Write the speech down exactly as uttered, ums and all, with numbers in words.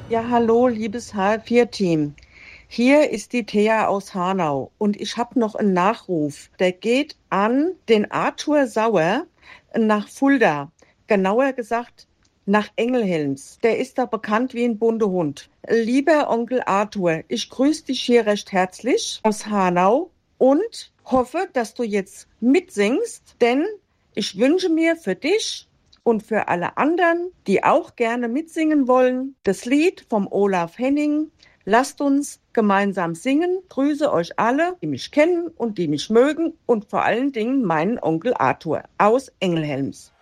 Ja, hallo, liebes H vier Team. Hier ist die Thea aus Hanau und ich habe noch einen Nachruf. Der geht an den Arthur Sauer nach Fulda. Genauer gesagt nach Engelhelms. Der ist da bekannt wie ein bunter Hund. Lieber Onkel Arthur, ich grüße dich hier recht herzlich aus Hanau und hoffe, dass du jetzt mitsingst, denn ich wünsche mir für dich und für alle anderen, die auch gerne mitsingen wollen, das Lied vom Olaf Henning. Lasst uns gemeinsam singen. Grüße euch alle, die mich kennen und die mich mögen und vor allen Dingen meinen Onkel Arthur aus Engelhelms.